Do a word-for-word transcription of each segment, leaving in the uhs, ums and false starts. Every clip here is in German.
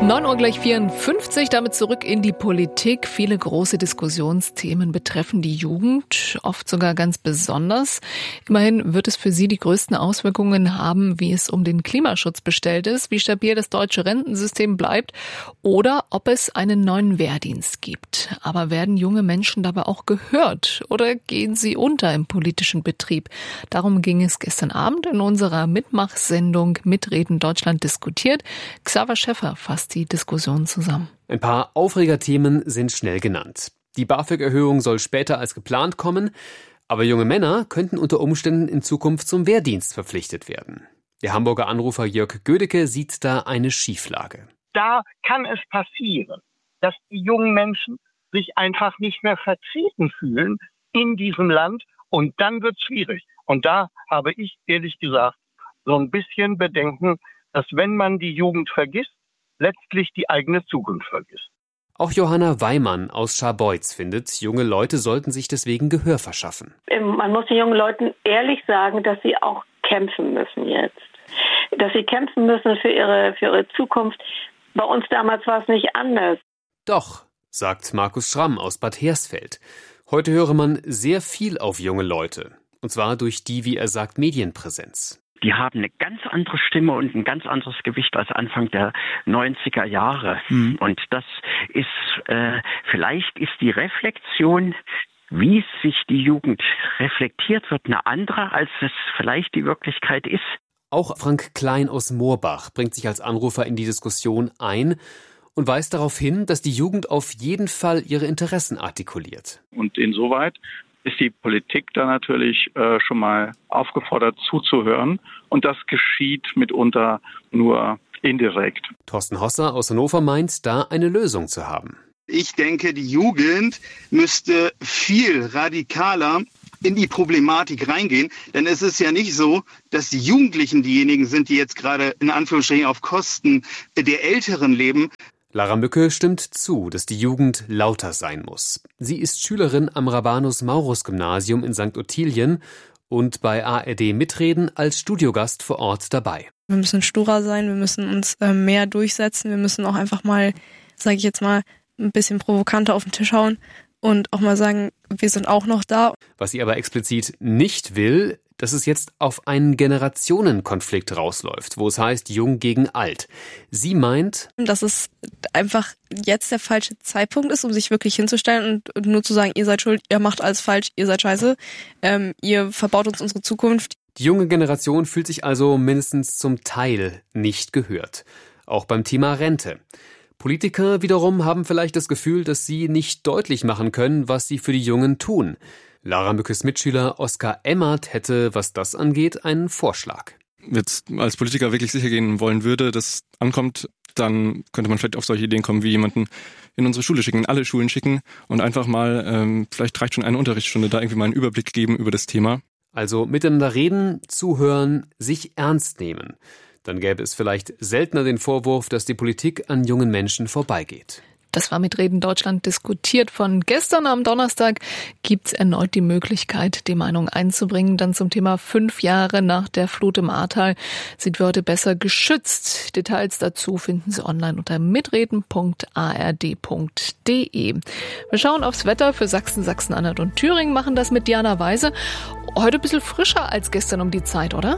neun Uhr gleich vierundfünfzig, damit zurück in die Politik. Viele große Diskussionsthemen betreffen die Jugend, oft sogar ganz besonders. Immerhin wird es für sie die größten Auswirkungen haben, wie es um den Klimaschutz bestellt ist, wie stabil das deutsche Rentensystem bleibt oder ob es einen neuen Wehrdienst gibt. Aber werden junge Menschen dabei auch gehört oder gehen sie unter im politischen Betrieb? Darum ging es gestern Abend in unserer Mitmachsendung Mitreden Deutschland diskutiert. Xaver Schäffer fasst die Diskussion zusammen. Ein paar Aufregerthemen sind schnell genannt. Die BAföG-Erhöhung soll später als geplant kommen, aber junge Männer könnten unter Umständen in Zukunft zum Wehrdienst verpflichtet werden. Der Hamburger Anrufer Jörg Gödecke sieht da eine Schieflage. Da kann es passieren, dass die jungen Menschen sich einfach nicht mehr vertreten fühlen in diesem Land und dann wird es schwierig. Und da habe ich ehrlich gesagt so ein bisschen Bedenken, dass wenn man die Jugend vergisst, letztlich die eigene Zukunft vergisst. Auch Johanna Weimann aus Scharbeutz findet, junge Leute sollten sich deswegen Gehör verschaffen. Man muss den jungen Leuten ehrlich sagen, dass sie auch kämpfen müssen jetzt. Dass sie kämpfen müssen für ihre, für ihre Zukunft. Bei uns damals war es nicht anders. Doch, sagt Markus Schramm aus Bad Hersfeld. Heute höre man sehr viel auf junge Leute. Und zwar durch die, wie er sagt, Medienpräsenz. Die haben eine ganz andere Stimme und ein ganz anderes Gewicht als Anfang der neunziger Jahre. Mhm. Und das ist, äh, vielleicht ist die Reflexion, wie sich die Jugend reflektiert wird, eine andere, als es vielleicht die Wirklichkeit ist. Auch Frank Klein aus Moorbach bringt sich als Anrufer in die Diskussion ein und weist darauf hin, dass die Jugend auf jeden Fall ihre Interessen artikuliert. Und insoweit ist die Politik da natürlich äh, schon mal aufgefordert zuzuhören. Und das geschieht mitunter nur indirekt. Thorsten Hosser aus Hannover meint, da eine Lösung zu haben. Ich denke, die Jugend müsste viel radikaler in die Problematik reingehen. Denn es ist ja nicht so, dass die Jugendlichen diejenigen sind, die jetzt gerade in Anführungsstrichen auf Kosten der Älteren leben. Lara Mücke stimmt zu, dass die Jugend lauter sein muss. Sie ist Schülerin am Rabanus-Maurus-Gymnasium in Sankt Ottilien und bei A R D Mitreden als Studiogast vor Ort dabei. Wir müssen sturer sein, wir müssen uns äh, mehr durchsetzen, wir müssen auch einfach mal, sage ich jetzt mal, ein bisschen provokanter auf den Tisch hauen und auch mal sagen, wir sind auch noch da. Was sie aber explizit nicht will, dass es jetzt auf einen Generationenkonflikt rausläuft, wo es heißt Jung gegen Alt. Sie meint, dass es einfach jetzt der falsche Zeitpunkt ist, um sich wirklich hinzustellen und nur zu sagen, ihr seid schuld, ihr macht alles falsch, ihr seid scheiße, ähm, ihr verbaut uns unsere Zukunft. Die junge Generation fühlt sich also mindestens zum Teil nicht gehört. Auch beim Thema Rente. Politiker wiederum haben vielleicht das Gefühl, dass sie nicht deutlich machen können, was sie für die Jungen tun. Lara Mückes Mitschüler Oskar Emmert hätte, was das angeht, einen Vorschlag. Wenn jetzt als Politiker wirklich sicher gehen wollen würde, dass es ankommt, dann könnte man vielleicht auf solche Ideen kommen, wie jemanden in unsere Schule schicken, in alle Schulen schicken und einfach mal, ähm, vielleicht reicht schon eine Unterrichtsstunde, da irgendwie mal einen Überblick geben über das Thema. Also miteinander reden, zuhören, sich ernst nehmen. Dann gäbe es vielleicht seltener den Vorwurf, dass die Politik an jungen Menschen vorbeigeht. Das war Mitreden Deutschland diskutiert. Von gestern am Donnerstag gibt's erneut die Möglichkeit, die Meinung einzubringen. Dann zum Thema fünf Jahre nach der Flut im Ahrtal sind wir heute besser geschützt. Details dazu finden Sie online unter mitreden punkt a r d punkt d e. Wir schauen aufs Wetter für Sachsen, Sachsen-Anhalt und Thüringen, machen das mit Diana Weise. Heute ein bisschen frischer als gestern um die Zeit, oder?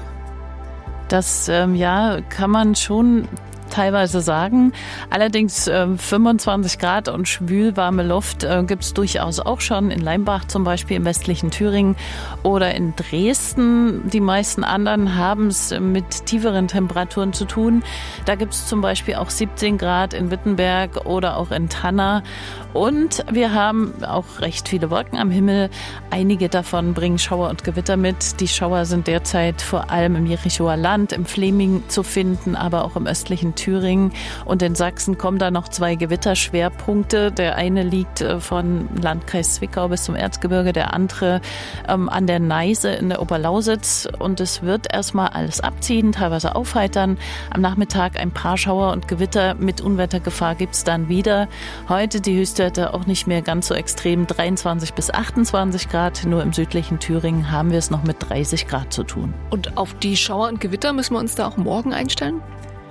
Das ähm, ja, kann man schon teilweise sagen. Allerdings äh, fünfundzwanzig Grad und schwülwarme Luft äh, gibt es durchaus auch schon in Leimbach zum Beispiel im westlichen Thüringen oder in Dresden. Die meisten anderen haben es mit tieferen Temperaturen zu tun. Da gibt es zum Beispiel auch siebzehn Grad in Wittenberg oder auch in Tanna. Und wir haben auch recht viele Wolken am Himmel. Einige davon bringen Schauer und Gewitter mit. Die Schauer sind derzeit vor allem im Jerichoer Land, im Fläming zu finden, aber auch im östlichen Thüringen. Und in Sachsen kommen da noch zwei Gewitterschwerpunkte. Der eine liegt von Landkreis Zwickau bis zum Erzgebirge, der andere ähm, an der Neiße in der Oberlausitz. Und es wird erstmal alles abziehen, teilweise aufheitern. Am Nachmittag ein paar Schauer und Gewitter mit Unwettergefahr gibt es dann wieder. Heute die höchste auch nicht mehr ganz so extrem, dreiundzwanzig bis achtundzwanzig Grad. Nur im südlichen Thüringen haben wir es noch mit dreißig Grad zu tun. Und auf die Schauer und Gewitter müssen wir uns da auch morgen einstellen? Es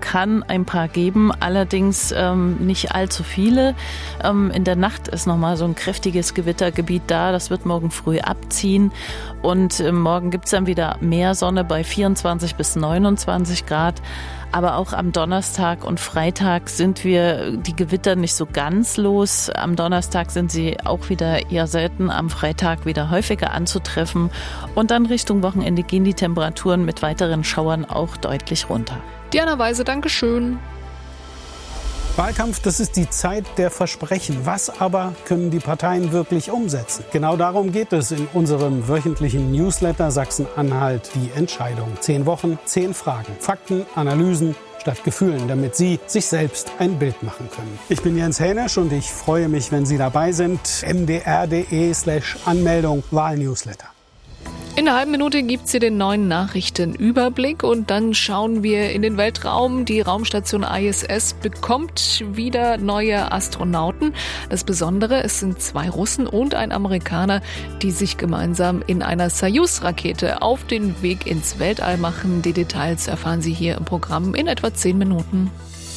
kann ein paar geben, allerdings ähm, nicht allzu viele. Ähm, in der Nacht ist nochmal so ein kräftiges Gewittergebiet da. Das wird morgen früh abziehen. Und äh, morgen gibt's dann wieder mehr Sonne bei vierundzwanzig bis neunundzwanzig Grad. Aber auch am Donnerstag und Freitag sind wir die Gewitter nicht so ganz los. Am Donnerstag sind sie auch wieder eher selten, am Freitag wieder häufiger anzutreffen. Und dann Richtung Wochenende gehen die Temperaturen mit weiteren Schauern auch deutlich runter. Diana Weise, Dankeschön. Wahlkampf, das ist die Zeit der Versprechen. Was aber können die Parteien wirklich umsetzen? Genau darum geht es in unserem wöchentlichen Newsletter Sachsen-Anhalt die Entscheidung. Zehn Wochen, zehn Fragen, Fakten, Analysen statt Gefühlen, damit Sie sich selbst ein Bild machen können. Ich bin Jens Hänisch und ich freue mich, wenn Sie dabei sind. m d r punkt d e slash Anmeldung Wahlnewsletter. In einer halben Minute gibt's hier den neuen Nachrichtenüberblick und dann schauen wir in den Weltraum. Die Raumstation I S S bekommt wieder neue Astronauten. Das Besondere, es sind zwei Russen und ein Amerikaner, die sich gemeinsam in einer Soyuz-Rakete auf den Weg ins Weltall machen. Die Details erfahren Sie hier im Programm in etwa zehn Minuten.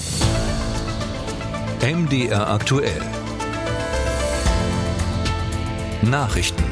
M D R aktuell. Nachrichten.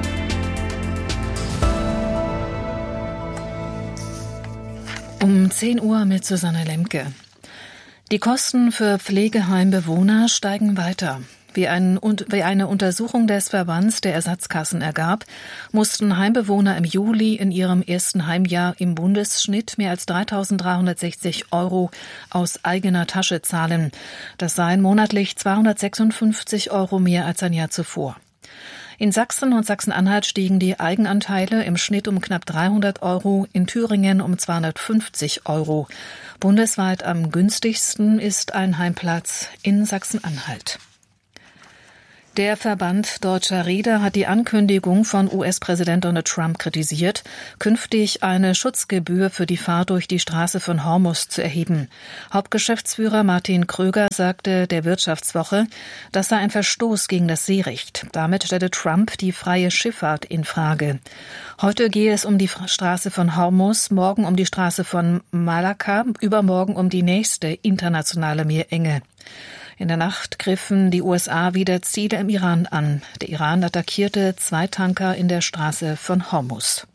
Um zehn Uhr mit Susanne Lemke. Die Kosten für Pflegeheimbewohner steigen weiter. Wie, ein, wie eine Untersuchung des Verbands der Ersatzkassen ergab, mussten Heimbewohner im Juli in ihrem ersten Heimjahr im Bundesschnitt mehr als dreitausenddreihundertsechzig Euro aus eigener Tasche zahlen. Das seien monatlich zweihundertsechsundfünfzig Euro mehr als ein Jahr zuvor. In Sachsen und Sachsen-Anhalt stiegen die Eigenanteile im Schnitt um knapp dreihundert Euro, in Thüringen um zweihundertfünfzig Euro. Bundesweit am günstigsten ist ein Heimplatz in Sachsen-Anhalt. Der Verband Deutscher Reeder hat die Ankündigung von U S-Präsident Donald Trump kritisiert, künftig eine Schutzgebühr für die Fahrt durch die Straße von Hormuz zu erheben. Hauptgeschäftsführer Martin Kröger sagte der Wirtschaftswoche, das sei ein Verstoß gegen das Seerecht. Damit stelle Trump die freie Schifffahrt in Frage. Heute gehe es um die Straße von Hormuz, morgen um die Straße von Malakka, übermorgen um die nächste internationale Meerenge. In der Nacht griffen die U S A wieder Ziele im Iran an. Der Iran attackierte zwei Tanker in der Straße von Hormuz.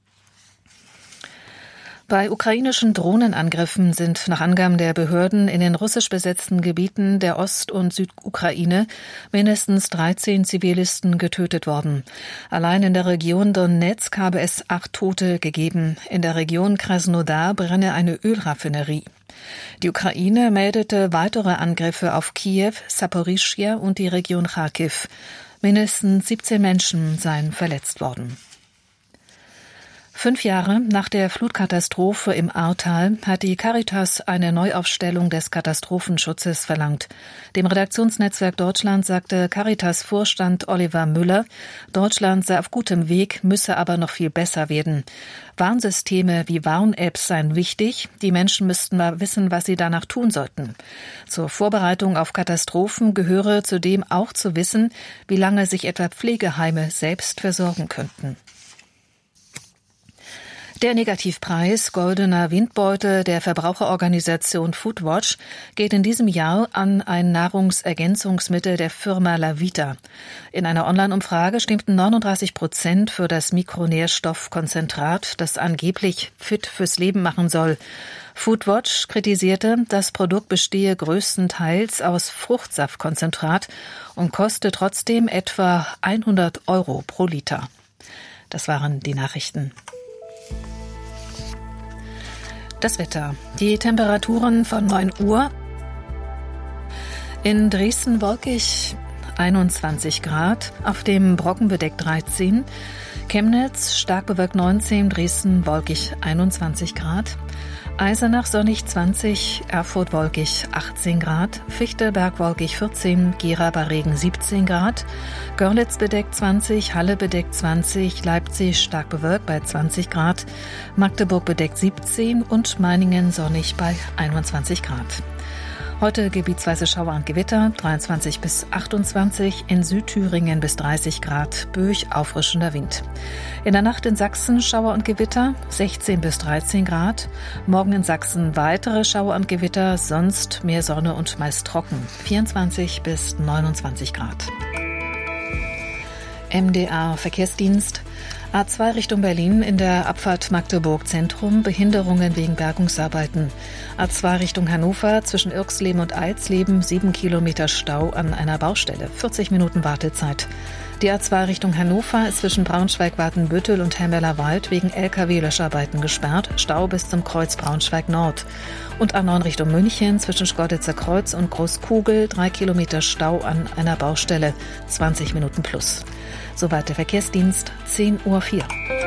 Bei ukrainischen Drohnenangriffen sind nach Angaben der Behörden in den russisch besetzten Gebieten der Ost- und Südukraine mindestens dreizehn Zivilisten getötet worden. Allein in der Region Donetsk habe es acht Tote gegeben. In der Region Krasnodar brenne eine Ölraffinerie. Die Ukraine meldete weitere Angriffe auf Kiew, Saporischschja und die Region Charkiw. Mindestens siebzehn Menschen seien verletzt worden. Fünf Jahre nach der Flutkatastrophe im Ahrtal hat die Caritas eine Neuaufstellung des Katastrophenschutzes verlangt. Dem Redaktionsnetzwerk Deutschland sagte Caritas-Vorstand Oliver Müller, Deutschland sei auf gutem Weg, müsse aber noch viel besser werden. Warnsysteme wie Warn-Apps seien wichtig. Die Menschen müssten mal wissen, was sie danach tun sollten. Zur Vorbereitung auf Katastrophen gehöre zudem auch zu wissen, wie lange sich etwa Pflegeheime selbst versorgen könnten. Der Negativpreis Goldener Windbeutel der Verbraucherorganisation Foodwatch geht in diesem Jahr an ein Nahrungsergänzungsmittel der Firma Lavita. In einer Online-Umfrage stimmten neununddreißig Prozent für das Mikronährstoffkonzentrat, das angeblich fit fürs Leben machen soll. Foodwatch kritisierte, das Produkt bestehe größtenteils aus Fruchtsaftkonzentrat und koste trotzdem etwa hundert Euro pro Liter. Das waren die Nachrichten. Das Wetter. Die Temperaturen von neun Uhr. In Dresden wolkig einundzwanzig Grad, auf dem Brockenbedeck dreizehn, Chemnitz stark bewölkt neunzehn, Dresden wolkig einundzwanzig Grad, Eisenach sonnig zwanzig, Erfurt wolkig achtzehn Grad, Fichtelberg wolkig vierzehn, Gera bei Regen siebzehn Grad, Görlitz bedeckt zwanzig, Halle bedeckt zwanzig, Leipzig stark bewölkt bei zwanzig Grad, Magdeburg bedeckt siebzehn und Meiningen sonnig bei einundzwanzig Grad. Heute gebietsweise Schauer und Gewitter, dreiundzwanzig bis achtundzwanzig, in Südthüringen bis dreißig Grad, böig auffrischender Wind. In der Nacht in Sachsen Schauer und Gewitter, sechzehn bis dreizehn Grad. Morgen in Sachsen weitere Schauer und Gewitter, sonst mehr Sonne und meist trocken, vierundzwanzig bis neunundzwanzig Grad. M D R Verkehrsdienst. A zwei Richtung Berlin in der Abfahrt Magdeburg Zentrum, Behinderungen wegen Bergungsarbeiten. A zwei Richtung Hannover zwischen Irxleben und Eidsleben, sieben Kilometer Stau an einer Baustelle, vierzig Minuten Wartezeit. Die A zwei Richtung Hannover ist zwischen Braunschweig-Watenbüttel und Hemmeler Wald wegen L K W-Löscharbeiten gesperrt, Stau bis zum Kreuz Braunschweig Nord. Und A neun Richtung München zwischen Schkeuditzer Kreuz und Großkugel, drei Kilometer Stau an einer Baustelle, zwanzig Minuten plus. Soweit der Verkehrsdienst, zehn Uhr vier.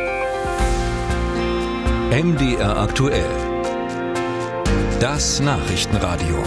M D R aktuell. Das Nachrichtenradio.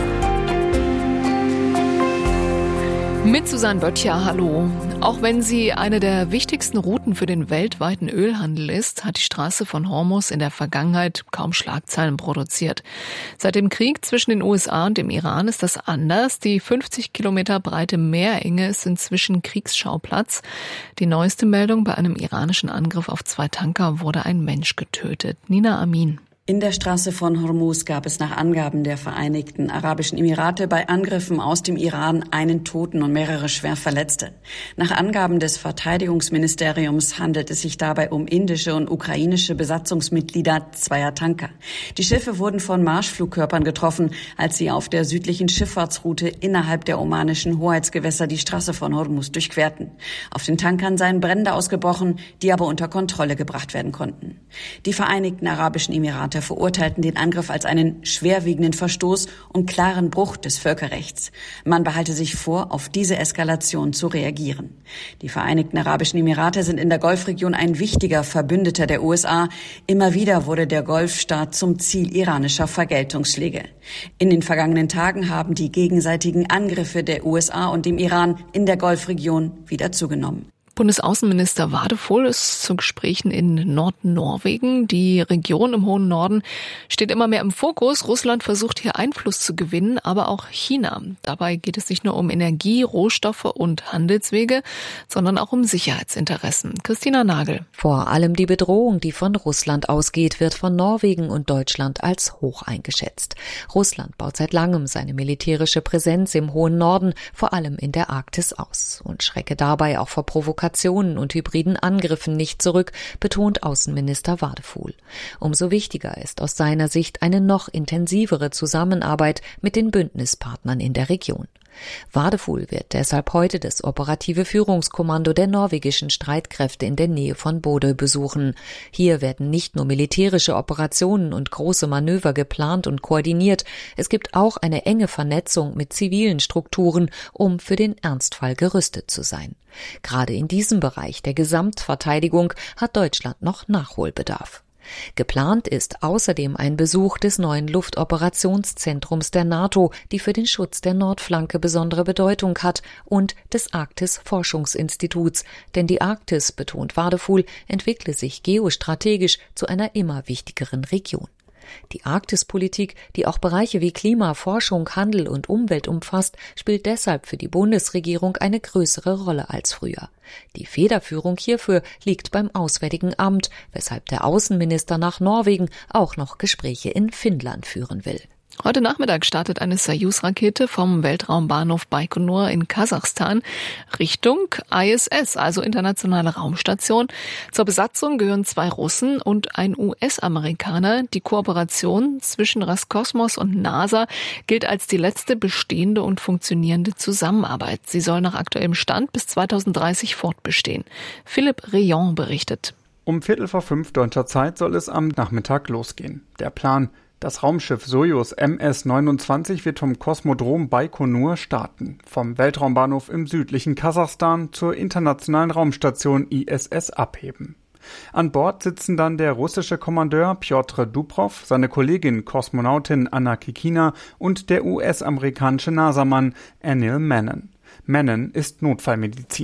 Mit Susanne Böttcher, hallo. Auch wenn sie eine der wichtigsten Routen für den weltweiten Ölhandel ist, hat die Straße von Hormuz in der Vergangenheit kaum Schlagzeilen produziert. Seit dem Krieg zwischen den U S A und dem Iran ist das anders. Die fünfzig Kilometer breite Meerenge ist inzwischen Kriegsschauplatz. Die neueste Meldung: Bei einem iranischen Angriff auf zwei Tanker wurde ein Mensch getötet. Nina Amin. In der Straße von Hormuz gab es nach Angaben der Vereinigten Arabischen Emirate bei Angriffen aus dem Iran einen Toten und mehrere schwer Verletzte. Nach Angaben des Verteidigungsministeriums handelt es sich dabei um indische und ukrainische Besatzungsmitglieder zweier Tanker. Die Schiffe wurden von Marschflugkörpern getroffen, als sie auf der südlichen Schifffahrtsroute innerhalb der omanischen Hoheitsgewässer die Straße von Hormuz durchquerten. Auf den Tankern seien Brände ausgebrochen, die aber unter Kontrolle gebracht werden konnten. Die Vereinigten Arabischen Emirate verurteilten den Angriff als einen schwerwiegenden Verstoß und klaren Bruch des Völkerrechts. Man behalte sich vor, auf diese Eskalation zu reagieren. Die Vereinigten Arabischen Emirate sind in der Golfregion ein wichtiger Verbündeter der U S A. Immer wieder wurde der Golfstaat zum Ziel iranischer Vergeltungsschläge. In den vergangenen Tagen haben die gegenseitigen Angriffe der U S A und dem Iran in der Golfregion wieder zugenommen. Bundesaußenminister Wadefull ist zu Gesprächen in Nordnorwegen. Die Region im hohen Norden steht immer mehr im Fokus. Russland versucht hier Einfluss zu gewinnen, aber auch China. Dabei geht es nicht nur um Energie, Rohstoffe und Handelswege, sondern auch um Sicherheitsinteressen. Christina Nagel. Vor allem die Bedrohung, die von Russland ausgeht, wird von Norwegen und Deutschland als hoch eingeschätzt. Russland baut seit langem seine militärische Präsenz im hohen Norden, vor allem in der Arktis, aus und schrecke dabei auch vor Provokationen und hybriden Angriffen nicht zurück, betont Außenminister Wadefull. Umso wichtiger ist aus seiner Sicht eine noch intensivere Zusammenarbeit mit den Bündnispartnern in der Region. Wadefull wird deshalb heute das operative Führungskommando der norwegischen Streitkräfte in der Nähe von Bodø besuchen. Hier werden nicht nur militärische Operationen und große Manöver geplant und koordiniert, es gibt auch eine enge Vernetzung mit zivilen Strukturen, um für den Ernstfall gerüstet zu sein. Gerade in diesem Bereich der Gesamtverteidigung hat Deutschland noch Nachholbedarf. Geplant ist außerdem ein Besuch des neuen Luftoperationszentrums der NATO, die für den Schutz der Nordflanke besondere Bedeutung hat, und des Arktis-Forschungsinstituts. Denn die Arktis, betont Wadefull, entwickle sich geostrategisch zu einer immer wichtigeren Region. Die Arktispolitik, die auch Bereiche wie Klima, Forschung, Handel und Umwelt umfasst, spielt deshalb für die Bundesregierung eine größere Rolle als früher. Die Federführung hierfür liegt beim Auswärtigen Amt, weshalb der Außenminister nach Norwegen auch noch Gespräche in Finnland führen will. Heute Nachmittag startet eine Soyuz-Rakete vom Weltraumbahnhof Baikonur in Kasachstan Richtung I S S, also Internationale Raumstation. Zur Besatzung gehören zwei Russen und ein U S-Amerikaner. Die Kooperation zwischen Roskosmos und NASA gilt als die letzte bestehende und funktionierende Zusammenarbeit. Sie soll nach aktuellem Stand bis zweitausenddreißig fortbestehen. Philipp Rayon berichtet. Um Viertel vor fünf deutscher Zeit soll es am Nachmittag losgehen. Der Plan: Das Raumschiff Sojus M S neunundzwanzig wird vom Kosmodrom Baikonur starten, vom Weltraumbahnhof im südlichen Kasachstan zur internationalen Raumstation I S S abheben. An Bord sitzen dann der russische Kommandeur Pjotr Dubrov, seine Kollegin Kosmonautin Anna Kikina und der U S-amerikanische NASA-Mann Anil Menon. Menon ist Notfallmediziner.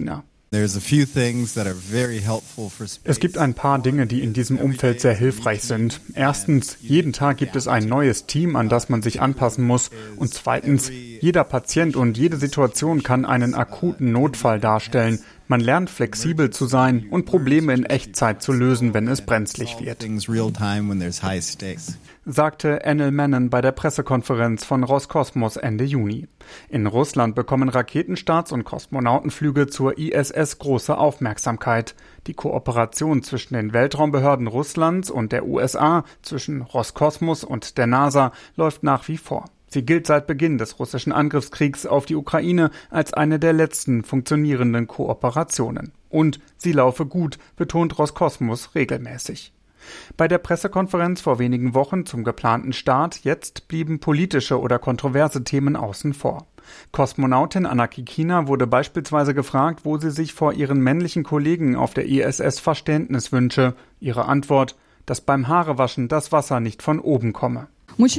Es gibt ein paar Dinge, die in diesem Umfeld sehr hilfreich sind. Erstens, jeden Tag gibt es ein neues Team, an das man sich anpassen muss. Und zweitens, jeder Patient und jede Situation kann einen akuten Notfall darstellen. Man lernt flexibel zu sein und Probleme in Echtzeit zu lösen, wenn es brenzlig wird, sagte Enel Mennen bei der Pressekonferenz von Roskosmos Ende Juni. In Russland bekommen Raketenstarts und Kosmonautenflüge zur I S S große Aufmerksamkeit. Die Kooperation zwischen den Weltraumbehörden Russlands und der U S A, zwischen Roskosmos und der NASA, läuft nach wie vor. Sie gilt seit Beginn des russischen Angriffskriegs auf die Ukraine als eine der letzten funktionierenden Kooperationen. Und sie laufe gut, betont Roskosmos regelmäßig. Bei der Pressekonferenz vor wenigen Wochen zum geplanten Start jetzt blieben politische oder kontroverse Themen außen vor. Kosmonautin Anna Kikina wurde beispielsweise gefragt, wo sie sich vor ihren männlichen Kollegen auf der I S S Verständnis wünsche. Ihre Antwort: dass beim Haarewaschen das Wasser nicht von oben komme.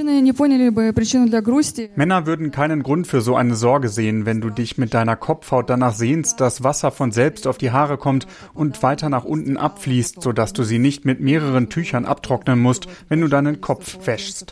Männer würden keinen Grund für so eine Sorge sehen, wenn du dich mit deiner Kopfhaut danach sehnst, dass Wasser von selbst auf die Haare kommt und weiter nach unten abfließt, sodass du sie nicht mit mehreren Tüchern abtrocknen musst, wenn du deinen Kopf wäschst.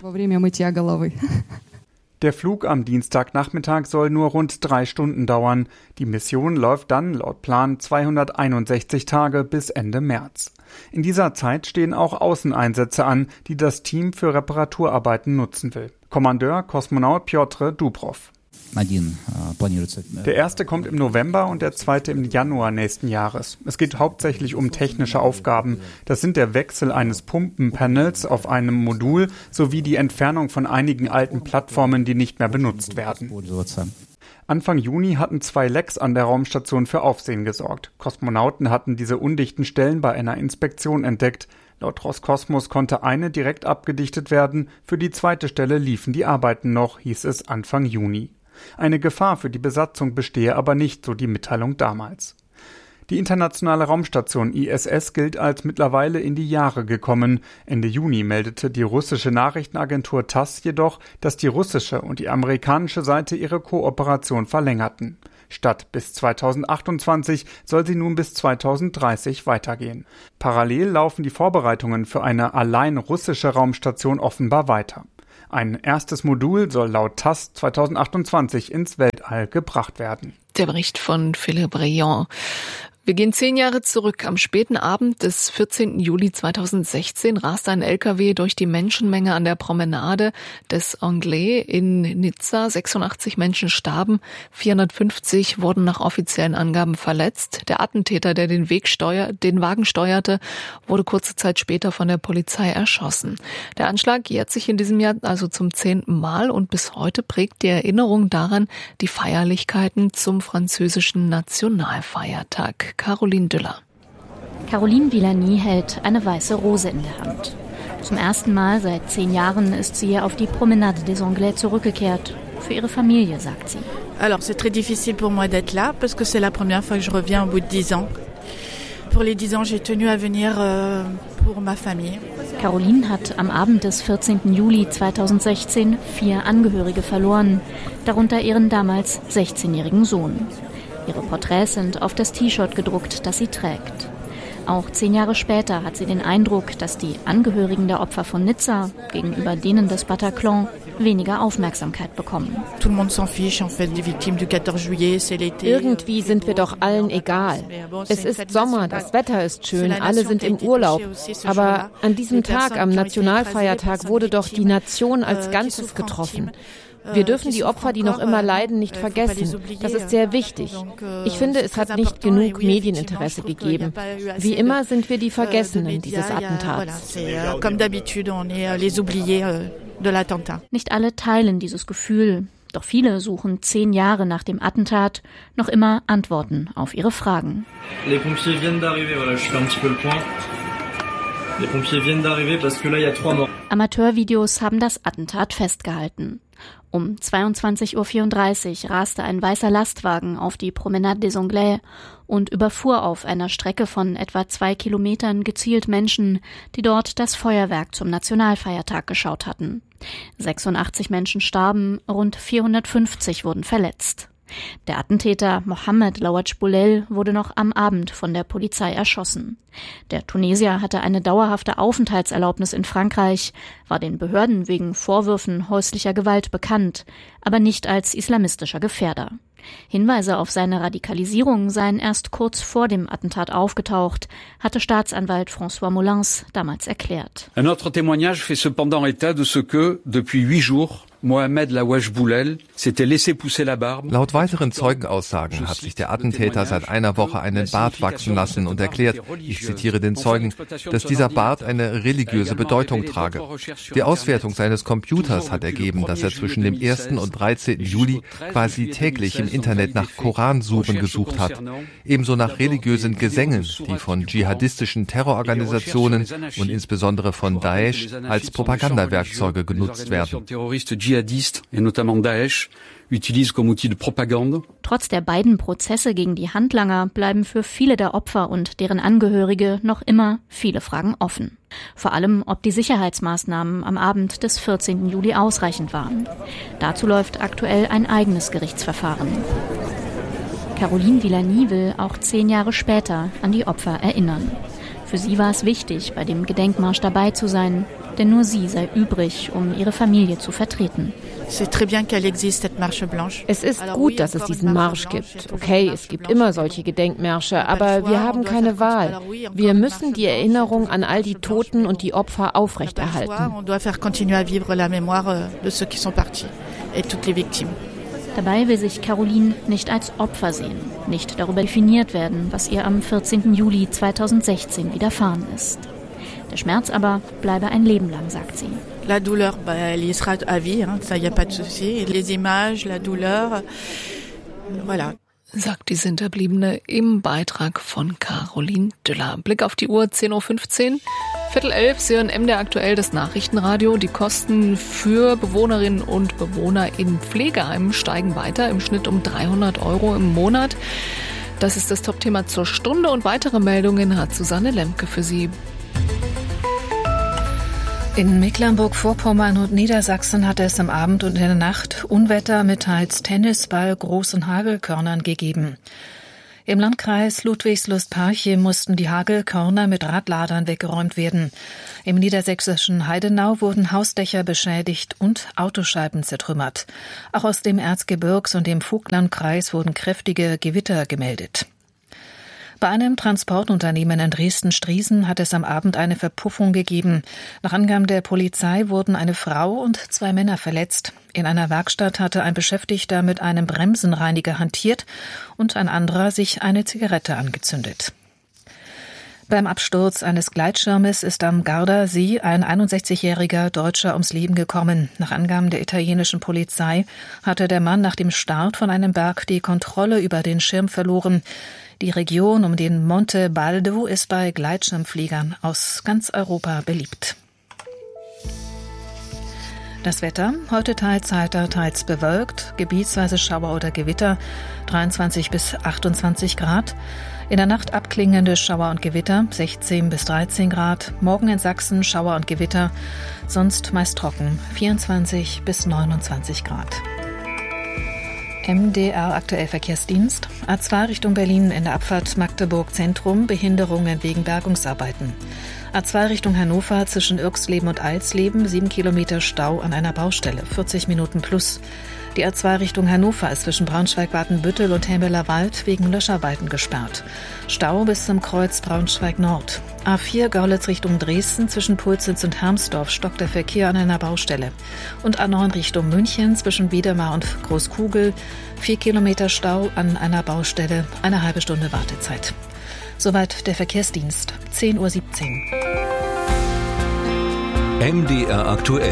Der Flug am Dienstagnachmittag soll nur rund drei Stunden dauern. Die Mission läuft dann laut Plan zweihunderteinundsechzig Tage bis Ende März. In dieser Zeit stehen auch Außeneinsätze an, die das Team für Reparaturarbeiten nutzen will. Kommandeur Kosmonaut Pjotr Dubrov. Der erste kommt im November und der zweite im Januar nächsten Jahres. Es geht hauptsächlich um technische Aufgaben. Das sind der Wechsel eines Pumpenpanels auf einem Modul sowie die Entfernung von einigen alten Plattformen, die nicht mehr benutzt werden. Anfang Juni hatten zwei Lecks an der Raumstation für Aufsehen gesorgt. Kosmonauten hatten diese undichten Stellen bei einer Inspektion entdeckt. Laut Roskosmos konnte eine direkt abgedichtet werden. Für die zweite Stelle liefen die Arbeiten noch, hieß es Anfang Juni. Eine Gefahr für die Besatzung bestehe aber nicht, so die Mitteilung damals. Die internationale Raumstation I S S gilt als mittlerweile in die Jahre gekommen. Ende Juni meldete die russische Nachrichtenagentur TASS jedoch, dass die russische und die amerikanische Seite ihre Kooperation verlängerten. Statt bis zweitausendachtundzwanzig soll sie nun bis zweitausenddreißig weitergehen. Parallel laufen die Vorbereitungen für eine allein russische Raumstation offenbar weiter. Ein erstes Modul soll laut TASS zweitausendachtundzwanzig ins Weltall gebracht werden. Der Bericht von Philipp Briand. Wir gehen zehn Jahre zurück. Am späten Abend des vierzehnten Juli zweitausendsechzehn raste ein L K W durch die Menschenmenge an der Promenade des Anglais in Nizza. sechsundachtzig Menschen starben, vierhundertfünfzig wurden nach offiziellen Angaben verletzt. Der Attentäter, der den Weg steuer, den Wagen steuerte, wurde kurze Zeit später von der Polizei erschossen. Der Anschlag jährt sich in diesem Jahr also zum zehnten Mal und bis heute prägt die Erinnerung daran die Feierlichkeiten zum französischen Nationalfeiertag. Caroline Düller. Caroline Villani hält eine weiße Rose in der Hand. Zum ersten Mal seit zehn Jahren ist sie auf die Promenade des Anglais zurückgekehrt. Für ihre Familie, sagt sie. Alors, c'est très difficile pour moi d'être là, parce que c'est la première fois que je reviens au bout de dix ans. Pour les dix ans, j'ai tenu à venir euh, pour ma famille. Caroline hat am Abend des vierzehnten Juli zweitausendsechzehn vier Angehörige verloren, darunter ihren damals sechzehnjährigen Sohn. Ihre Porträts sind auf das T-Shirt gedruckt, das sie trägt. Auch zehn Jahre später hat sie den Eindruck, dass die Angehörigen der Opfer von Nizza gegenüber denen des Bataclan weniger Aufmerksamkeit bekommen. Irgendwie sind wir doch allen egal. Es ist Sommer, das Wetter ist schön, alle sind im Urlaub. Aber an diesem Tag, am Nationalfeiertag, wurde doch die Nation als Ganzes getroffen. Wir dürfen die Opfer, die noch immer leiden, nicht vergessen. Das ist sehr wichtig. Ich finde, es hat nicht genug Medieninteresse gegeben. Wie immer sind wir die Vergessenen dieses Attentats. Nicht alle teilen dieses Gefühl. Doch viele suchen zehn Jahre nach dem Attentat noch immer Antworten auf ihre Fragen. Les pompiers viennent d'arriver, voilà, je fais un petit peu le point. Les pompiers viennent d'arriver parce que là il y a trois morts. Amateurvideos haben das Attentat festgehalten. Um zweiundzwanzig Uhr vierunddreißig raste ein weißer Lastwagen auf die Promenade des Anglais und überfuhr auf einer Strecke von etwa zwei Kilometern gezielt Menschen, die dort das Feuerwerk zum Nationalfeiertag geschaut hatten. sechsundachtzig Menschen starben, rund vierhundertfünfzig wurden verletzt. Der Attentäter Mohamed Laouadj Boulel wurde noch am Abend von der Polizei erschossen. Der Tunesier hatte eine dauerhafte Aufenthaltserlaubnis in Frankreich, war den Behörden wegen Vorwürfen häuslicher Gewalt bekannt, aber nicht als islamistischer Gefährder. Hinweise auf seine Radikalisierung seien erst kurz vor dem Attentat aufgetaucht, hatte Staatsanwalt François Molins damals erklärt. Un autre témoignage fait cependant état de ce que, depuis huit jours, Mohamed Laouadj Boulel s'était laissé pousser la barbe. Laut weiteren Zeugenaussagen hat sich der Attentäter seit einer Woche einen Bart wachsen lassen und erklärt, ich zitiere den Zeugen, dass dieser Bart eine religiöse Bedeutung trage. Die Auswertung seines Computers hat ergeben, dass er zwischen dem ersten und dreizehnten Juli quasi täglich im Internet nach Koransuren gesucht hat. Ebenso nach religiösen Gesängen, die von dschihadistischen Terrororganisationen und insbesondere von Daesh als Propagandawerkzeuge genutzt werden. Dschihadistes et notamment Daesh utilisent comme outil de propagande. Trotz der beiden Prozesse gegen die Handlanger bleiben für viele der Opfer und deren Angehörige noch immer viele Fragen offen. Vor allem, ob die Sicherheitsmaßnahmen am Abend des vierzehnten Juli ausreichend waren. Dazu läuft aktuell ein eigenes Gerichtsverfahren. Caroline Villani will auch zehn Jahre später an die Opfer erinnern. Für sie war es wichtig, bei dem Gedenkmarsch dabei zu sein, denn nur sie sei übrig, um ihre Familie zu vertreten. Es ist gut, dass es diesen Marsch gibt. Okay, es gibt immer solche Gedenkmärsche, aber wir haben keine Wahl. Wir müssen die Erinnerung an all die Toten und die Opfer aufrechterhalten. Dabei will sich Caroline nicht als Opfer sehen, nicht darüber definiert werden, was ihr am vierzehnten Juli zweitausendsechzehn widerfahren ist. Der Schmerz aber bleibe ein Leben lang, sagt sie. La douleur, bah, elle y sera à vie, hein, ça y a pas de souci. Les images, la douleur, voilà. Sagt die Hinterbliebene im Beitrag von Caroline Düller. Blick auf die Uhr, zehn Uhr fünfzehn. Viertel elf, Sie hören M D R aktuell, das Nachrichtenradio. Die Kosten für Bewohnerinnen und Bewohner in Pflegeheimen steigen weiter, im Schnitt um dreihundert Euro im Monat. Das ist das Top-Thema zur Stunde und weitere Meldungen hat Susanne Lemke für Sie. In Mecklenburg-Vorpommern und Niedersachsen hatte es am Abend und in der Nacht Unwetter mit teils Tennisball, großen Hagelkörnern gegeben. Im Landkreis Ludwigslust-Parchim mussten die Hagelkörner mit Radladern weggeräumt werden. Im niedersächsischen Heidenau wurden Hausdächer beschädigt und Autoscheiben zertrümmert. Auch aus dem Erzgebirgs- und dem Vogtlandkreis wurden kräftige Gewitter gemeldet. Bei einem Transportunternehmen in Dresden-Striesen hat es am Abend eine Verpuffung gegeben. Nach Angaben der Polizei wurden eine Frau und zwei Männer verletzt. In einer Werkstatt hatte ein Beschäftigter mit einem Bremsenreiniger hantiert und ein anderer sich eine Zigarette angezündet. Beim Absturz eines Gleitschirmes ist am Gardasee ein einundsechzigjähriger Deutscher ums Leben gekommen. Nach Angaben der italienischen Polizei hatte der Mann nach dem Start von einem Berg die Kontrolle über den Schirm verloren. Die Region um den Monte Baldo ist bei Gleitschirmfliegern aus ganz Europa beliebt. Das Wetter, heute teils heiter, teils bewölkt, gebietsweise Schauer oder Gewitter, dreiundzwanzig bis achtundzwanzig Grad. In der Nacht abklingende Schauer und Gewitter, sechzehn bis dreizehn Grad. Morgen in Sachsen Schauer und Gewitter, sonst meist trocken, vierundzwanzig bis neunundzwanzig Grad. M D R aktuell Verkehrsdienst. A zwei Richtung Berlin in der Abfahrt Magdeburg Zentrum, Behinderungen wegen Bergungsarbeiten. A zwei Richtung Hannover zwischen Irxleben und Alsleben, sieben Kilometer Stau an einer Baustelle, vierzig Minuten plus. Die A zwei Richtung Hannover ist zwischen Braunschweig-Watenbüttel und Helmbeler Wald wegen Löscharbeiten gesperrt. Stau bis zum Kreuz Braunschweig Nord. A vier Görlitz Richtung Dresden zwischen Pulsitz und Hermsdorf stockt der Verkehr an einer Baustelle. Und A neun Richtung München zwischen Wiedemar und Großkugel, vier Kilometer Stau an einer Baustelle, eine halbe Stunde Wartezeit. Soweit der Verkehrsdienst, zehn Uhr siebzehn. M D R aktuell.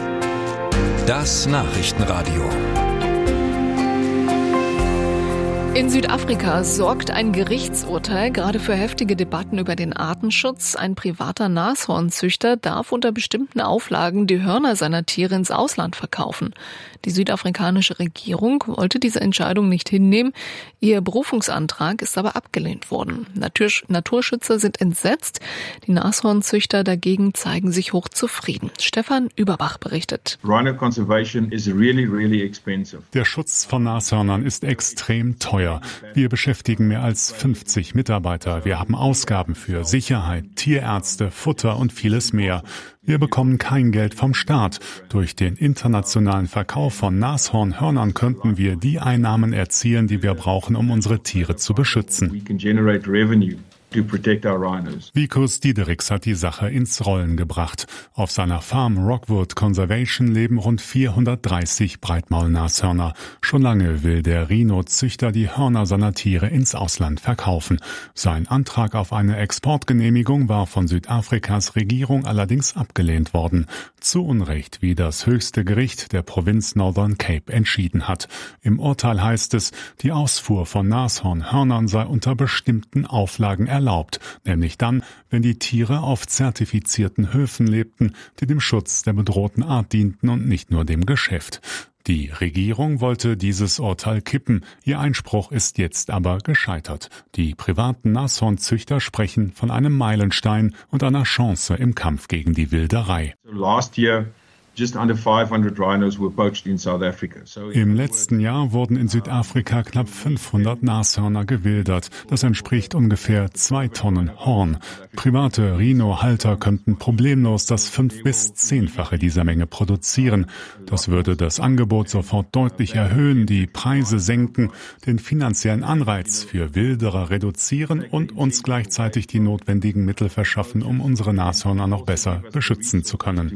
Das Nachrichtenradio. In Südafrika sorgt ein Gerichtsurteil gerade für heftige Debatten über den Artenschutz. Ein privater Nashornzüchter darf unter bestimmten Auflagen die Hörner seiner Tiere ins Ausland verkaufen. Die südafrikanische Regierung wollte diese Entscheidung nicht hinnehmen. Ihr Berufungsantrag ist aber abgelehnt worden. Natur- Naturschützer sind entsetzt. Die Nashornzüchter dagegen zeigen sich hochzufrieden. Stefan Überbach berichtet. Rhino conservation is really, really expensive. Der Schutz von Nashörnern ist extrem teuer. Wir beschäftigen mehr als fünfzig Mitarbeiter. Wir haben Ausgaben für Sicherheit, Tierärzte, Futter und vieles mehr. Wir bekommen kein Geld vom Staat. Durch den internationalen Verkauf von Nashornhörnern könnten wir die Einnahmen erzielen, die wir brauchen, um unsere Tiere zu beschützen. Vikus Diedericks hat die Sache ins Rollen gebracht. Auf seiner Farm Rockwood Conservation leben rund vierhundertdreißig Breitmaulnashörner. Schon lange will der Rhino-Züchter die Hörner seiner Tiere ins Ausland verkaufen. Sein Antrag auf eine Exportgenehmigung war von Südafrikas Regierung allerdings abgelehnt worden. Zu Unrecht, wie das höchste Gericht der Provinz Northern Cape entschieden hat. Im Urteil heißt es, die Ausfuhr von Nashornhörnern sei unter bestimmten Auflagen erlaubt. erlaubt, nämlich dann, wenn die Tiere auf zertifizierten Höfen lebten, die dem Schutz der bedrohten Art dienten und nicht nur dem Geschäft. Die Regierung wollte dieses Urteil kippen. Ihr Einspruch ist jetzt aber gescheitert. Die privaten Nashornzüchter sprechen von einem Meilenstein und einer Chance im Kampf gegen die Wilderei. Last year Just under five hundred rhinos were poached in South Africa. So Im letzten Jahr wurden in Südafrika knapp fünfhundert Nashörner gewildert. Das entspricht ungefähr zwei Tonnen Horn. Private Rhino-Halter könnten problemlos das fünf- bis zehnfache dieser Menge produzieren. Das würde das Angebot sofort deutlich erhöhen, die Preise senken, den finanziellen Anreiz für Wilderer reduzieren und uns gleichzeitig die notwendigen Mittel verschaffen, um unsere Nashörner noch besser beschützen zu können.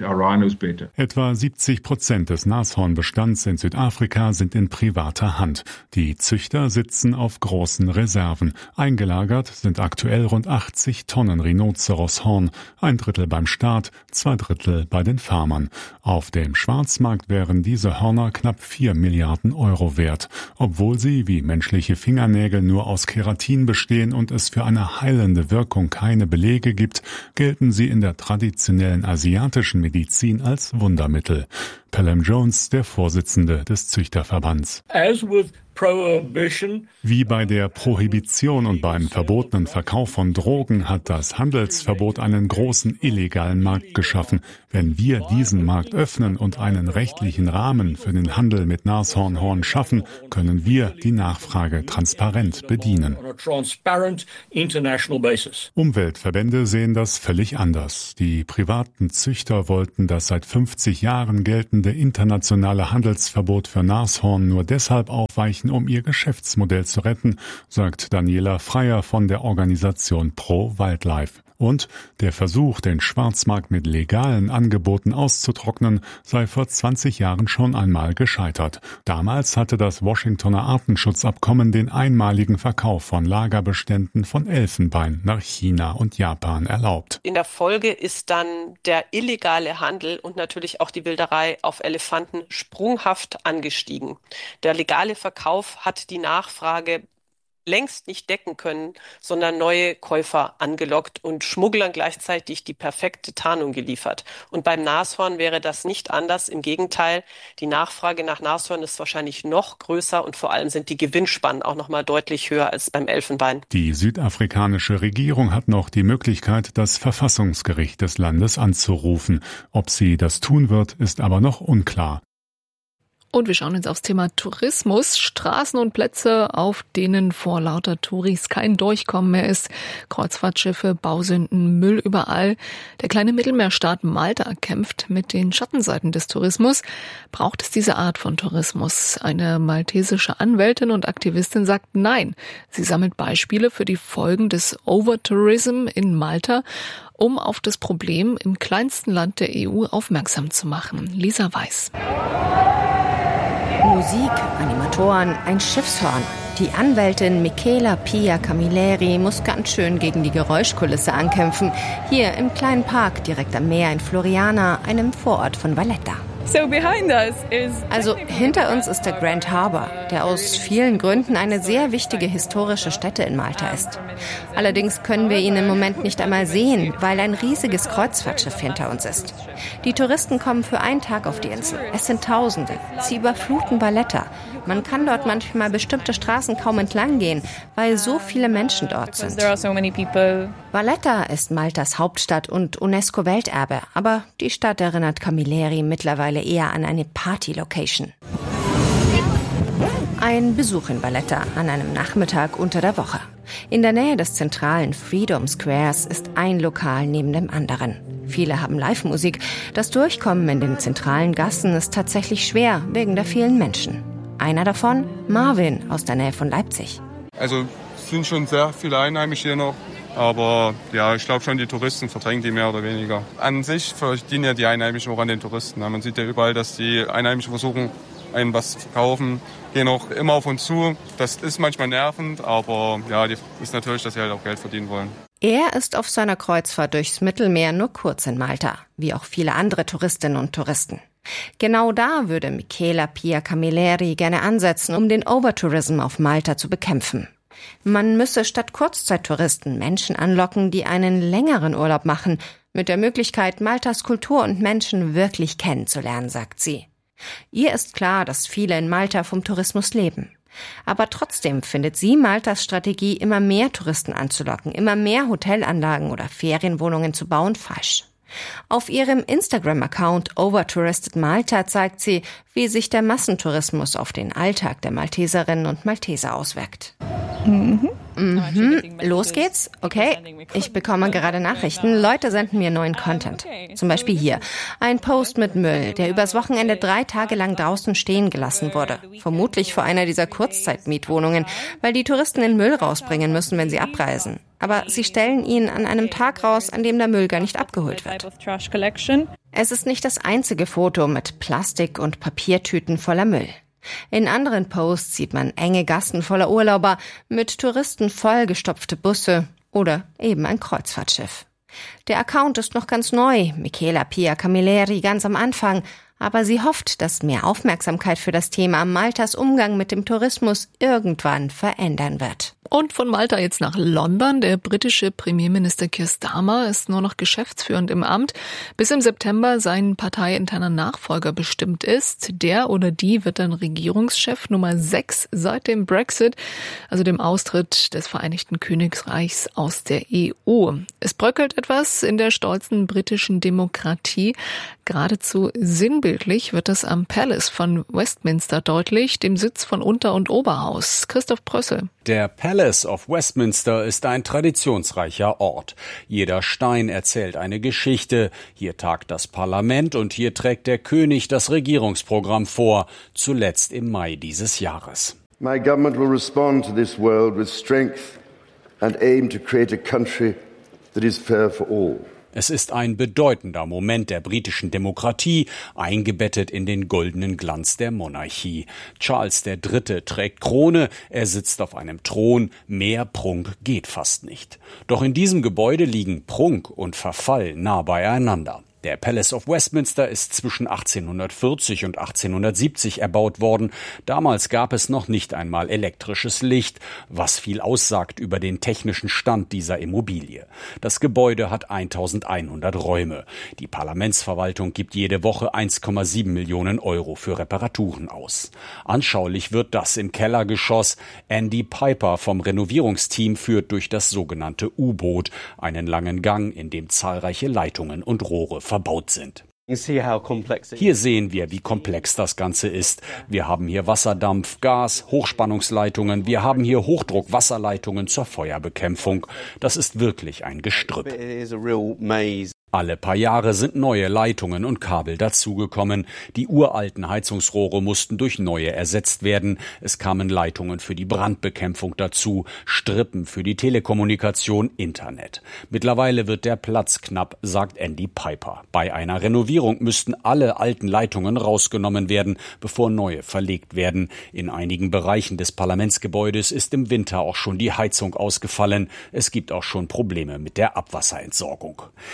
Etwa siebzig Prozent des Nashornbestands in Südafrika sind in privater Hand. Die Züchter sitzen auf großen Reserven. Eingelagert sind aktuell rund achtzig Tonnen Rhinoceroshorn, ein Drittel beim Staat, zwei Drittel bei den Farmern. Auf dem Schwarzmarkt wären diese Hörner knapp vier Milliarden Euro wert. Obwohl sie wie menschliche Fingernägel nur aus Keratin bestehen und es für eine heilende Wirkung keine Belege gibt, gelten sie in der traditionellen asiatischen Medizin als als Wundermittel. Pelham Jones, der Vorsitzende des Züchterverbands. As with prohibition, Wie bei der Prohibition und beim verbotenen Verkauf von Drogen hat das Handelsverbot einen großen illegalen Markt geschaffen. Wenn wir diesen Markt öffnen und einen rechtlichen Rahmen für den Handel mit Nashornhorn schaffen, können wir die Nachfrage transparent bedienen. on a transparent international basis. Umweltverbände sehen das völlig anders. Die privaten Züchter wollten das seit fünfzig Jahren geltende internationale Handelsverbot für Nashorn nur deshalb aufweichen, um ihr Geschäftsmodell zu retten, sagt Daniela Freier von der Organisation Pro Wildlife. Und der Versuch, den Schwarzmarkt mit legalen Angeboten auszutrocknen, sei vor zwanzig Jahren schon einmal gescheitert. Damals hatte das Washingtoner Artenschutzabkommen den einmaligen Verkauf von Lagerbeständen von Elfenbein nach China und Japan erlaubt. In der Folge ist dann der illegale Handel und natürlich auch die Wilderei auf Elefanten sprunghaft angestiegen. Der legale Verkauf hat die Nachfrage längst nicht decken können, sondern neue Käufer angelockt und Schmugglern gleichzeitig die perfekte Tarnung geliefert. Und beim Nashorn wäre das nicht anders. Im Gegenteil, die Nachfrage nach Nashorn ist wahrscheinlich noch größer und vor allem sind die Gewinnspannen auch noch mal deutlich höher als beim Elfenbein. Die südafrikanische Regierung hat noch die Möglichkeit, das Verfassungsgericht des Landes anzurufen. Ob sie das tun wird, ist aber noch unklar. Und wir schauen jetzt aufs Thema Tourismus. Straßen und Plätze, auf denen vor lauter Touris kein Durchkommen mehr ist. Kreuzfahrtschiffe, Bausünden, Müll überall. Der kleine Mittelmeerstaat Malta kämpft mit den Schattenseiten des Tourismus. Braucht es diese Art von Tourismus? Eine maltesische Anwältin und Aktivistin sagt nein. Sie sammelt Beispiele für die Folgen des Overtourism in Malta, um auf das Problem im kleinsten Land der E U aufmerksam zu machen. Lisa Weiß. Musik, Animatoren, ein Schiffshorn. Die Anwältin Michela Pia Camilleri muss ganz schön gegen die Geräuschkulisse ankämpfen. Hier im kleinen Park direkt am Meer in Floriana, einem Vorort von Valletta. Also hinter uns ist der Grand Harbour, der aus vielen Gründen eine sehr wichtige historische Stätte in Malta ist. Allerdings können wir ihn im Moment nicht einmal sehen, weil ein riesiges Kreuzfahrtschiff hinter uns ist. Die Touristen kommen für einen Tag auf die Insel. Es sind Tausende. Sie überfluten Valletta. Man kann dort manchmal bestimmte Straßen kaum entlang gehen, weil so viele Menschen dort sind. Valletta ist Maltas Hauptstadt und UNESCO-Welterbe, aber die Stadt erinnert Camilleri mittlerweile eher an eine Party-Location. Ein Besuch in Valletta an einem Nachmittag unter der Woche. In der Nähe des zentralen Freedom Squares ist ein Lokal neben dem anderen. Viele haben Live-Musik. Das Durchkommen in den zentralen Gassen ist tatsächlich schwer wegen der vielen Menschen. Einer davon, Marvin aus der Nähe von Leipzig. Also es sind schon sehr viele Einheimische hier noch, aber ja, ich glaube schon, die Touristen verdrängen die mehr oder weniger. An sich verdienen ja die Einheimischen auch an den Touristen. Man sieht ja überall, dass die Einheimischen versuchen, einen was zu verkaufen, gehen auch immer auf uns zu. Das ist manchmal nervend, aber ja, die ist natürlich, dass sie halt auch Geld verdienen wollen. Er ist auf seiner Kreuzfahrt durchs Mittelmeer nur kurz in Malta, wie auch viele andere Touristinnen und Touristen. Genau da würde Michela Pia Camilleri gerne ansetzen, um den Overtourism auf Malta zu bekämpfen. Man müsse statt Kurzzeittouristen Menschen anlocken, die einen längeren Urlaub machen, mit der Möglichkeit, Maltas Kultur und Menschen wirklich kennenzulernen, sagt sie. Ihr ist klar, dass viele in Malta vom Tourismus leben. Aber trotzdem findet sie Maltas Strategie, immer mehr Touristen anzulocken, immer mehr Hotelanlagen oder Ferienwohnungen zu bauen, falsch. Auf ihrem Instagram-Account Overtouristed Malta zeigt sie, wie sich der Massentourismus auf den Alltag der Malteserinnen und Malteser auswirkt. Mhm. Mhm. Los geht's? Okay. Ich bekomme gerade Nachrichten. Leute senden mir neuen Content. Zum Beispiel hier. Ein Post mit Müll, der übers Wochenende drei Tage lang draußen stehen gelassen wurde. Vermutlich vor einer dieser Kurzzeitmietwohnungen, weil die Touristen den Müll rausbringen müssen, wenn sie abreisen. Aber sie stellen ihn an einem Tag raus, an dem der Müll gar nicht abgeholt wird. Es ist nicht das einzige Foto mit Plastik- und Papiertüten voller Müll. In anderen Posts sieht man enge Gassen voller Urlauber, mit Touristen vollgestopfte Busse oder eben ein Kreuzfahrtschiff. Der Account ist noch ganz neu, Michela Pia Camilleri ganz am Anfang, aber sie hofft, dass mehr Aufmerksamkeit für das Thema Maltas Umgang mit dem Tourismus irgendwann verändern wird. Und von Malta jetzt nach London. Der britische Premierminister Keir Starmer ist nur noch geschäftsführend im Amt, bis im September sein parteiinterner Nachfolger bestimmt ist. Der oder die wird dann Regierungschef Nummer sechs seit dem Brexit, also dem Austritt des Vereinigten Königreichs aus der E U. Es bröckelt etwas in der stolzen britischen Demokratie. Geradezu sinnbildlich wird das am Palace von Westminster deutlich, dem Sitz von Unter- und Oberhaus. Christoph Brössel. Der Palace of Westminster ist ein traditionsreicher Ort. Jeder Stein erzählt eine Geschichte. Hier tagt das Parlament und hier trägt der König das Regierungsprogramm vor, zuletzt im Mai dieses Jahres. My government will respond to this world with strength and aim to create a country that is fair for all. Es ist ein bedeutender Moment der britischen Demokratie, eingebettet in den goldenen Glanz der Monarchie. Charles der Dritte trägt Krone, er sitzt auf einem Thron, mehr Prunk geht fast nicht. Doch in diesem Gebäude liegen Prunk und Verfall nah beieinander. Der Palace of Westminster ist zwischen achtzehnhundertvierzig und achtzehnhundertsiebzig erbaut worden. Damals gab es noch nicht einmal elektrisches Licht, was viel aussagt über den technischen Stand dieser Immobilie. Das Gebäude hat eintausendeinhundert Räume. Die Parlamentsverwaltung gibt jede Woche eins Komma sieben Millionen Euro für Reparaturen aus. Anschaulich wird das im Kellergeschoss. Andy Piper vom Renovierungsteam führt durch das sogenannte U-Boot, einen langen Gang, in dem zahlreiche Leitungen und Rohre verbaut sind. Hier sehen wir, wie komplex das Ganze ist. Wir haben hier Wasserdampf, Gas, Hochspannungsleitungen, wir haben hier Hochdruckwasserleitungen zur Feuerbekämpfung. Das ist wirklich ein Gestrüpp. Alle paar Jahre sind neue Leitungen und Kabel dazugekommen. Die uralten Heizungsrohre mussten durch neue ersetzt werden. Es kamen Leitungen für die Brandbekämpfung dazu, Strippen für die Telekommunikation, Internet. Mittlerweile wird der Platz knapp, sagt Andy Piper. Bei einer Renovierung müssten alle alten Leitungen rausgenommen werden, bevor neue verlegt werden. In einigen Bereichen des Parlamentsgebäudes ist im Winter auch schon die Heizung ausgefallen. Es gibt auch schon Probleme mit der Abwasserentsorgung. Insgesamt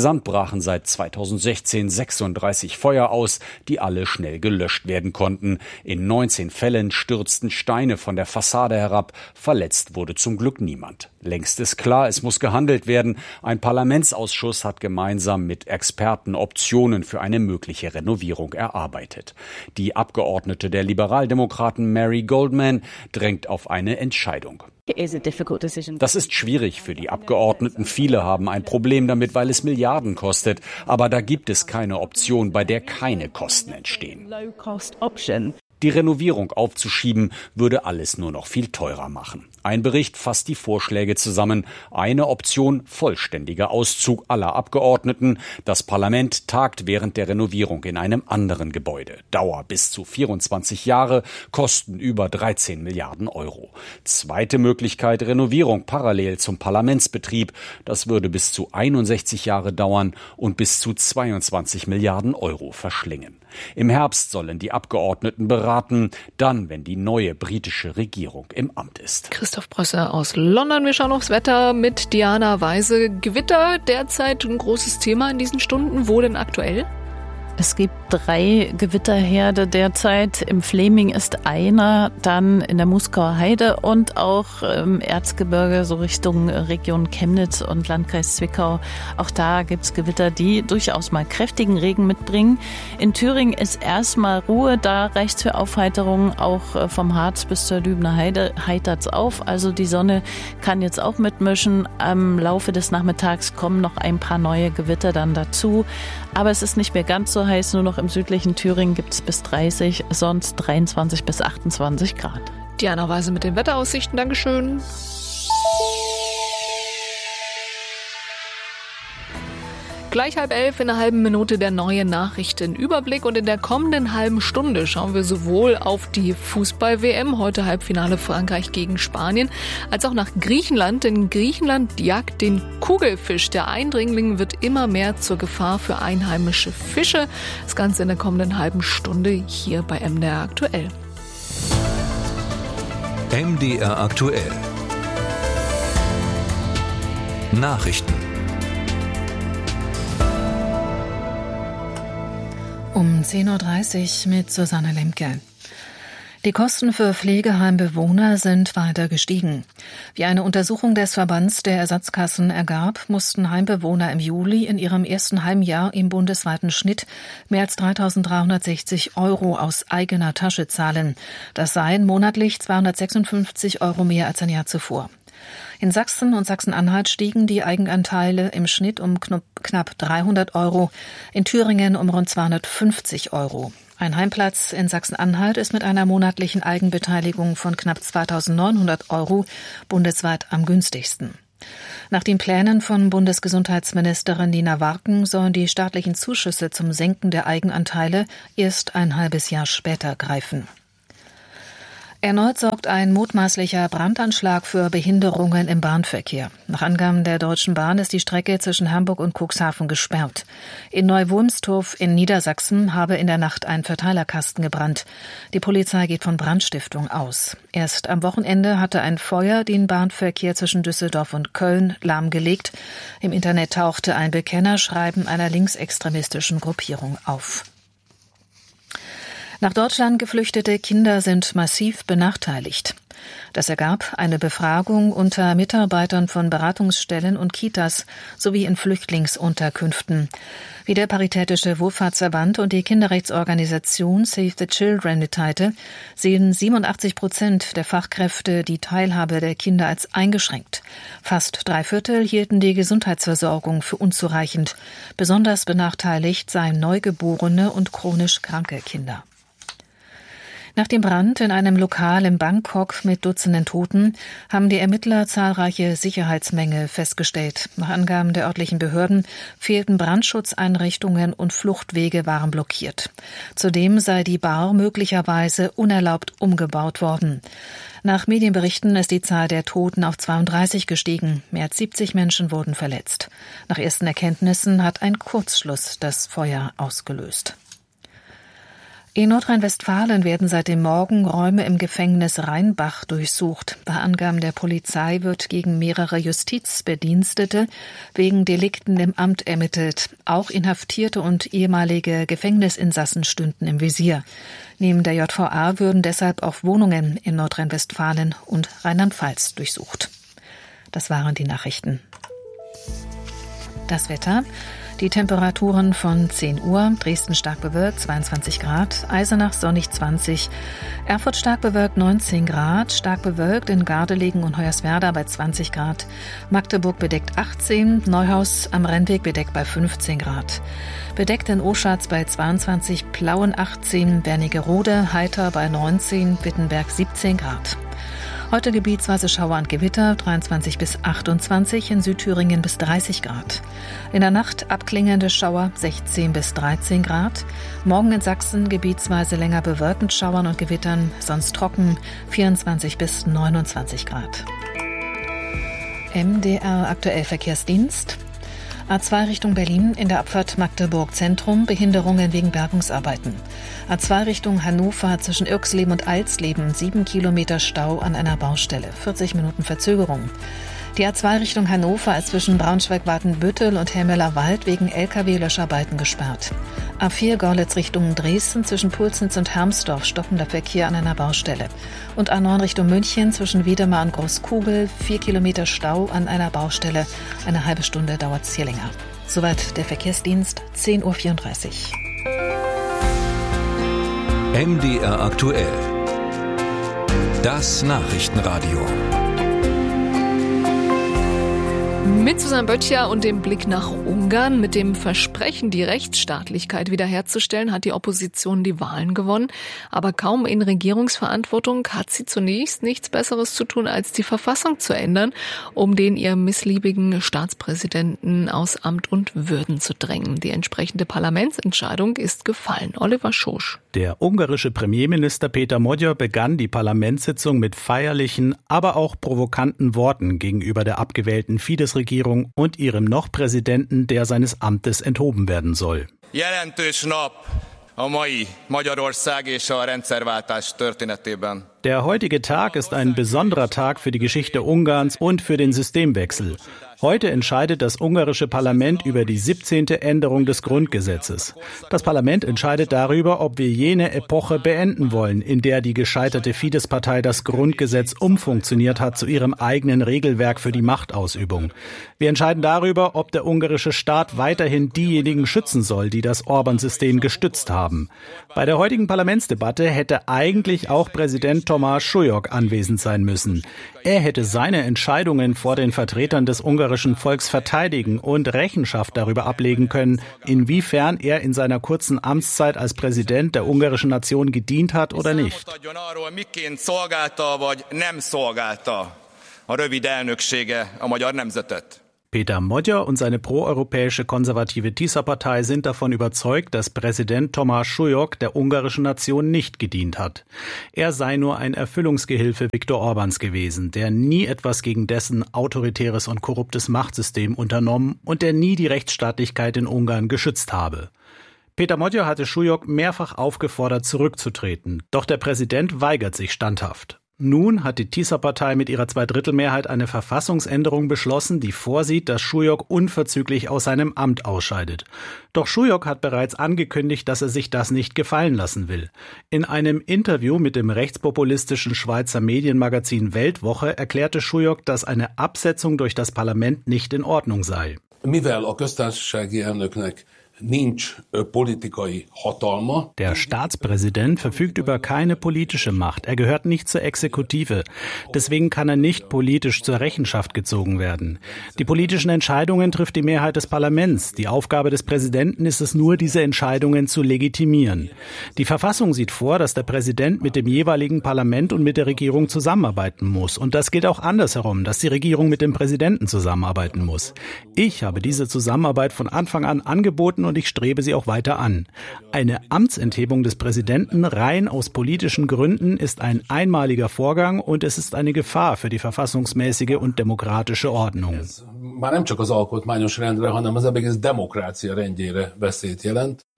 Insgesamt brachen seit zweitausendsechzehn sechsunddreißig Feuer aus, die alle schnell gelöscht werden konnten. In neunzehn Fällen stürzten Steine von der Fassade herab. Verletzt wurde zum Glück niemand. Längst ist klar, es muss gehandelt werden. Ein Parlamentsausschuss hat gemeinsam mit Experten Optionen für eine mögliche Renovierung erarbeitet. Die Abgeordnete der Liberaldemokraten Mary Goldman drängt auf eine Entscheidung. Das ist schwierig für die Abgeordneten. Viele haben ein Problem damit, weil es Milliarden kostet. Aber da gibt es keine Option, bei der keine Kosten entstehen. Die Renovierung aufzuschieben, würde alles nur noch viel teurer machen. Ein Bericht fasst die Vorschläge zusammen. Eine Option: vollständiger Auszug aller Abgeordneten. Das Parlament tagt während der Renovierung in einem anderen Gebäude. Dauer bis zu vierundzwanzig Jahre, Kosten über dreizehn Milliarden Euro. Zweite Möglichkeit: Renovierung parallel zum Parlamentsbetrieb. Das würde bis zu einundsechzig Jahre dauern und bis zu zweiundzwanzig Milliarden Euro verschlingen. Im Herbst sollen die Abgeordneten beraten, dann, wenn die neue britische Regierung im Amt ist. Christoph Brösser aus London. Wir schauen aufs Wetter mit Diana Weise. Gewitter derzeit ein großes Thema in diesen Stunden. Wo denn aktuell? Es gibt drei Gewitterherde derzeit. Im Fläming ist einer, dann in der Muskauer Heide und auch im Erzgebirge, so Richtung Region Chemnitz und Landkreis Zwickau. Auch da gibt's Gewitter, die durchaus mal kräftigen Regen mitbringen. In Thüringen ist erstmal Ruhe, da reicht's für Aufheiterung. Auch vom Harz bis zur Lübner Heide heitert's auf. Also die Sonne kann jetzt auch mitmischen. Am Laufe des Nachmittags kommen noch ein paar neue Gewitter dann dazu. Aber es ist nicht mehr ganz so heiß, nur noch im südlichen Thüringen gibt es bis dreißig, sonst dreiundzwanzig bis achtundzwanzig Grad. Diana Weise mit den Wetteraussichten, Dankeschön. Gleich halb elf, in einer halben Minute der neue Nachrichtenüberblick. Und in der kommenden halben Stunde schauen wir sowohl auf die Fußball-W M, heute Halbfinale Frankreich gegen Spanien, als auch nach Griechenland. Denn Griechenland jagt den Kugelfisch. Der Eindringling wird immer mehr zur Gefahr für einheimische Fische. Das Ganze in der kommenden halben Stunde hier bei M D R aktuell. M D R aktuell. Nachrichten. Um zehn Uhr dreißig mit Susanne Lemke. Die Kosten für Pflegeheimbewohner sind weiter gestiegen. Wie eine Untersuchung des Verbands der Ersatzkassen ergab, mussten Heimbewohner im Juli in ihrem ersten Heimjahr im bundesweiten Schnitt mehr als dreitausenddreihundertsechzig Euro aus eigener Tasche zahlen. Das seien monatlich zweihundertsechsundfünfzig Euro mehr als ein Jahr zuvor. In Sachsen und Sachsen-Anhalt stiegen die Eigenanteile im Schnitt um knapp dreihundert Euro, in Thüringen um rund zweihundertfünfzig Euro. Ein Heimplatz in Sachsen-Anhalt ist mit einer monatlichen Eigenbeteiligung von knapp zweitausendneunhundert Euro bundesweit am günstigsten. Nach den Plänen von Bundesgesundheitsministerin Nina Warken sollen die staatlichen Zuschüsse zum Senken der Eigenanteile erst ein halbes Jahr später greifen. Erneut sorgt ein mutmaßlicher Brandanschlag für Behinderungen im Bahnverkehr. Nach Angaben der Deutschen Bahn ist die Strecke zwischen Hamburg und Cuxhaven gesperrt. In Neu-Wulmstorf in Niedersachsen habe in der Nacht ein Verteilerkasten gebrannt. Die Polizei geht von Brandstiftung aus. Erst am Wochenende hatte ein Feuer den Bahnverkehr zwischen Düsseldorf und Köln lahmgelegt. Im Internet tauchte ein Bekennerschreiben einer linksextremistischen Gruppierung auf. Nach Deutschland geflüchtete Kinder sind massiv benachteiligt. Das ergab eine Befragung unter Mitarbeitern von Beratungsstellen und Kitas sowie in Flüchtlingsunterkünften. Wie der Paritätische Wohlfahrtsverband und die Kinderrechtsorganisation Save the Children mitteilte, sehen siebenundachtzig Prozent der Fachkräfte die Teilhabe der Kinder als eingeschränkt. Fast drei Viertel hielten die Gesundheitsversorgung für unzureichend. Besonders benachteiligt seien neugeborene und chronisch kranke Kinder. Nach dem Brand in einem Lokal in Bangkok mit Dutzenden Toten haben die Ermittler zahlreiche Sicherheitsmängel festgestellt. Nach Angaben der örtlichen Behörden fehlten Brandschutzeinrichtungen und Fluchtwege waren blockiert. Zudem sei die Bar möglicherweise unerlaubt umgebaut worden. Nach Medienberichten ist die Zahl der Toten auf zweiunddreißig gestiegen. Mehr als siebzig Menschen wurden verletzt. Nach ersten Erkenntnissen hat ein Kurzschluss das Feuer ausgelöst. In Nordrhein-Westfalen werden seit dem Morgen Räume im Gefängnis Rheinbach durchsucht. Bei Angaben der Polizei wird gegen mehrere Justizbedienstete wegen Delikten im Amt ermittelt. Auch Inhaftierte und ehemalige Gefängnisinsassen stünden im Visier. Neben der J V A würden deshalb auch Wohnungen in Nordrhein-Westfalen und Rheinland-Pfalz durchsucht. Das waren die Nachrichten. Das Wetter. Die Temperaturen von zehn Uhr, Dresden stark bewölkt, zweiundzwanzig Grad, Eisenach sonnig zwanzig, Erfurt stark bewölkt, neunzehn Grad, stark bewölkt in Gardelegen und Hoyerswerda bei zwanzig Grad, Magdeburg bedeckt achtzehn, Neuhaus am Rennweg bedeckt bei fünfzehn Grad, bedeckt in Oschatz bei zweiundzwanzig, Plauen achtzehn, Wernigerode, Heiter bei neunzehn, Wittenberg siebzehn Grad. Heute gebietsweise Schauer und Gewitter, dreiundzwanzig bis achtundzwanzig, in Südthüringen bis dreißig Grad. In der Nacht abklingende Schauer, sechzehn bis dreizehn Grad. Morgen in Sachsen gebietsweise länger bewölkt mit Schauern und Gewittern, sonst trocken, vierundzwanzig bis neunundzwanzig Grad. M D R Aktuell Verkehrsdienst. A zwei Richtung Berlin in der Abfahrt Magdeburg Zentrum, Behinderungen wegen Bergungsarbeiten. A zwei Richtung Hannover zwischen Irxleben und Alsleben, sieben Kilometer Stau an einer Baustelle, vierzig Minuten Verzögerung. Die A zwei Richtung Hannover ist zwischen Braunschweig-Watenbüttel und Helmeler Wald wegen L K W-Löscharbeiten gesperrt. A vier Gorlitz Richtung Dresden zwischen Pulsnitz und Hermsdorf stockender Verkehr an einer Baustelle. Und A neun Richtung München zwischen Wiedemar und Großkugel, vier Kilometer Stau an einer Baustelle. Eine halbe Stunde dauert es hier länger. Soweit der Verkehrsdienst, zehn Uhr vierunddreißig. M D R aktuell. Das Nachrichtenradio. Mit Susanne Böttcher und dem Blick nach Ungarn, mit dem Versprechen, die Rechtsstaatlichkeit wiederherzustellen, hat die Opposition die Wahlen gewonnen. Aber kaum in Regierungsverantwortung hat sie zunächst nichts Besseres zu tun, als die Verfassung zu ändern, um den ihr missliebigen Staatspräsidenten aus Amt und Würden zu drängen. Die entsprechende Parlamentsentscheidung ist gefallen. Oliver Schosch. Der ungarische Premierminister Péter Magyar begann die Parlamentssitzung mit feierlichen, aber auch provokanten Worten gegenüber der abgewählten Fidesz-Regierung und ihrem noch Präsidenten, der seines Amtes enthoben werden soll. Jelentős nap a mai Magyarország és a rendszerváltás történetében. Der heutige Tag ist ein besonderer Tag für die Geschichte Ungarns und für den Systemwechsel. Heute entscheidet das ungarische Parlament über die siebzehnte Änderung des Grundgesetzes. Das Parlament entscheidet darüber, ob wir jene Epoche beenden wollen, in der die gescheiterte Fidesz-Partei das Grundgesetz umfunktioniert hat zu ihrem eigenen Regelwerk für die Machtausübung. Wir entscheiden darüber, ob der ungarische Staat weiterhin diejenigen schützen soll, die das Orban-System gestützt haben. Bei der heutigen Parlamentsdebatte hätte eigentlich auch Präsident Tomáš Šujok anwesend sein müssen. Er hätte seine Entscheidungen vor den Vertretern des ungarischen Volks verteidigen und Rechenschaft darüber ablegen können, inwiefern er in seiner kurzen Amtszeit als Präsident der ungarischen Nation gedient hat oder nicht. Péter Magyar und seine proeuropäische konservative Tisza-Partei sind davon überzeugt, dass Präsident Tomáš Šujok der ungarischen Nation nicht gedient hat. Er sei nur ein Erfüllungsgehilfe Viktor Orbáns gewesen, der nie etwas gegen dessen autoritäres und korruptes Machtsystem unternommen und der nie die Rechtsstaatlichkeit in Ungarn geschützt habe. Péter Magyar hatte Šujok mehrfach aufgefordert, zurückzutreten, doch der Präsident weigert sich standhaft. Nun hat die Tisza-Partei mit ihrer Zweidrittelmehrheit eine Verfassungsänderung beschlossen, die vorsieht, dass Šujok unverzüglich aus seinem Amt ausscheidet. Doch Šujok hat bereits angekündigt, dass er sich das nicht gefallen lassen will. In einem Interview mit dem rechtspopulistischen Schweizer Medienmagazin Weltwoche erklärte Šujok, dass eine Absetzung durch das Parlament nicht in Ordnung sei. Mivel a köztársasági elnöknek nincs politikai hatalma. Der Staatspräsident verfügt über keine politische Macht. Er gehört nicht zur Exekutive. Deswegen kann er nicht politisch zur Rechenschaft gezogen werden. Die politischen Entscheidungen trifft die Mehrheit des Parlaments. Die Aufgabe des Präsidenten ist es nur, diese Entscheidungen zu legitimieren. Die Verfassung sieht vor, dass der Präsident mit dem jeweiligen Parlament und mit der Regierung zusammenarbeiten muss. Und das gilt auch andersherum, dass die Regierung mit dem Präsidenten zusammenarbeiten muss. Ich habe diese Zusammenarbeit von Anfang an angeboten und ich strebe sie auch weiter an. Eine Amtsenthebung des Präsidenten rein aus politischen Gründen ist ein einmaliger Vorgang und es ist eine Gefahr für die verfassungsmäßige und demokratische Már nem csak az alkotmányos rendre, hanem az egész demokrácia rendjére veszélyt jelent.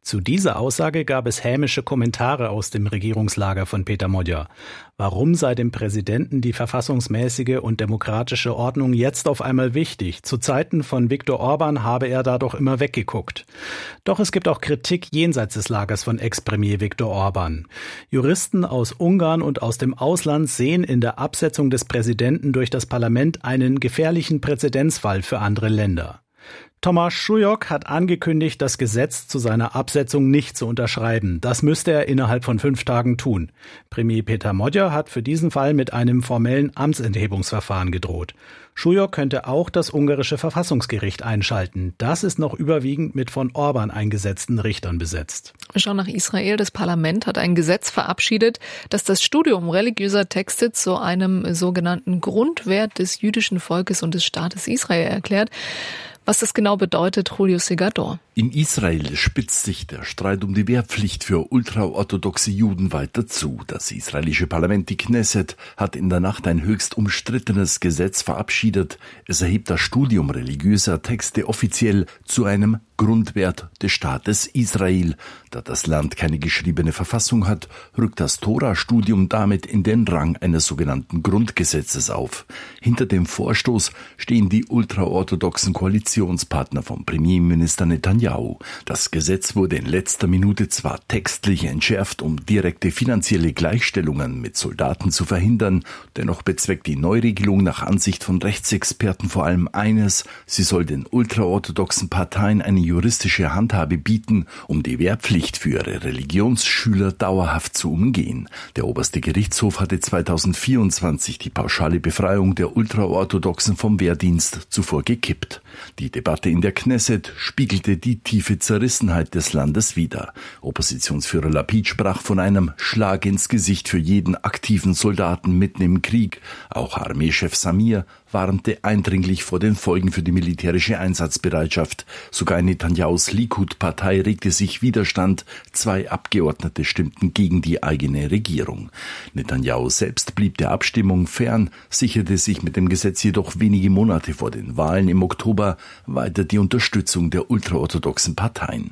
Zu dieser Aussage gab es hämische Kommentare aus dem Regierungslager von Peter Modja. Warum sei dem Präsidenten die verfassungsmäßige und demokratische Ordnung jetzt auf einmal wichtig? Zu Zeiten von Viktor Orban habe er da doch immer weggeguckt. Doch es gibt auch Kritik jenseits des Lagers von Ex-Premier Viktor Orban. Juristen aus Ungarn und aus dem Ausland sehen in der Absetzung des Präsidenten durch das Parlament einen gefährlichen Präzedenzfall für andere Länder. Tomáš Šujók hat angekündigt, das Gesetz zu seiner Absetzung nicht zu unterschreiben. Das müsste er innerhalb von fünf Tagen tun. Premier Peter Modja hat für diesen Fall mit einem formellen Amtsenthebungsverfahren gedroht. Šujók könnte auch das ungarische Verfassungsgericht einschalten. Das ist noch überwiegend mit von Orban eingesetzten Richtern besetzt. Wir schauen nach Israel. Das Parlament hat ein Gesetz verabschiedet, das das Studium religiöser Texte zu einem sogenannten Grundwert des jüdischen Volkes und des Staates Israel erklärt. Was das genau bedeutet, Julio Segador. In Israel spitzt sich der Streit um die Wehrpflicht für ultraorthodoxe Juden weiter zu. Das israelische Parlament, die Knesset, hat in der Nacht ein höchst umstrittenes Gesetz verabschiedet. Es erhebt das Studium religiöser Texte offiziell zu einem Grundwert des Staates Israel. Da das Land keine geschriebene Verfassung hat, rückt das Tora-Studium damit in den Rang eines sogenannten Grundgesetzes auf. Hinter dem Vorstoß stehen die ultraorthodoxen Koalitionspartner von Premierminister Netanyahu. Das Gesetz wurde in letzter Minute zwar textlich entschärft, um direkte finanzielle Gleichstellungen mit Soldaten zu verhindern, dennoch bezweckt die Neuregelung nach Ansicht von Rechtsexperten vor allem eines: Sie soll den ultraorthodoxen Parteien eine juristische Handhabe bieten, um die Wehrpflicht für ihre Religionsschüler dauerhaft zu umgehen. Der oberste Gerichtshof hatte zweitausendvierundzwanzig die pauschale Befreiung der Ultraorthodoxen vom Wehrdienst zuvor gekippt. Die Debatte in der Knesset spiegelte die tiefe Zerrissenheit des Landes wider. Oppositionsführer Lapid sprach von einem Schlag ins Gesicht für jeden aktiven Soldaten mitten im Krieg. Auch Armeechef Samir warnte eindringlich vor den Folgen für die militärische Einsatzbereitschaft. Sogar in Netanyahus Likud-Partei regte sich Widerstand. Zwei Abgeordnete stimmten gegen die eigene Regierung. Netanyahu selbst blieb der Abstimmung fern, sicherte sich mit dem Gesetz jedoch wenige Monate vor den Wahlen im Oktober weiter die Unterstützung der ultraorthodoxen Parteien.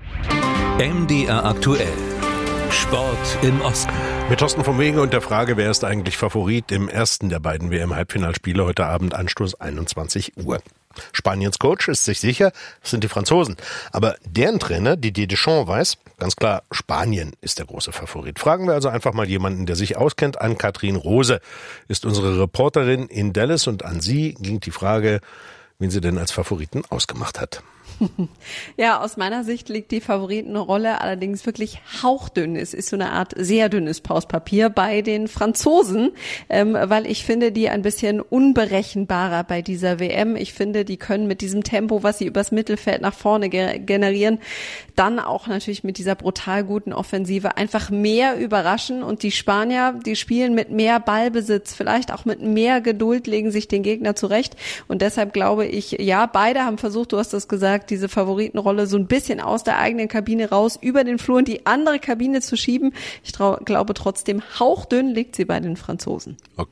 M D R aktuell. Sport im Osten. Mit Thorsten vom Wegen und der Frage, wer ist eigentlich Favorit im ersten der beiden W M-Halbfinalspiele heute Abend, Anstoß einundzwanzig Uhr. Spaniens Coach ist sich sicher, es sind die Franzosen. Aber deren Trainer, Didier Deschamps, weiß, ganz klar, Spanien ist der große Favorit. Fragen wir also einfach mal jemanden, der sich auskennt. Ann-Kathrin Rose ist unsere Reporterin in Dallas und an sie ging die Frage, wen sie denn als Favoriten ausgemacht hat. Ja, aus meiner Sicht liegt die Favoritenrolle allerdings wirklich hauchdünn. Es ist so eine Art sehr dünnes Pauspapier bei den Franzosen, ähm, weil ich finde, die ein bisschen unberechenbarer bei dieser W M. Ich finde, die können mit diesem Tempo, was sie übers Mittelfeld nach vorne ge- generieren, dann auch natürlich mit dieser brutal guten Offensive einfach mehr überraschen. Und die Spanier, die spielen mit mehr Ballbesitz, vielleicht auch mit mehr Geduld, legen sich den Gegner zurecht. Und deshalb glaube ich, ja, beide haben versucht, du hast das gesagt, diese Favoritenrolle so ein bisschen aus der eigenen Kabine raus, über den Flur in die andere Kabine zu schieben. Ich trau, glaube trotzdem, hauchdünn liegt sie bei den Franzosen. Okay.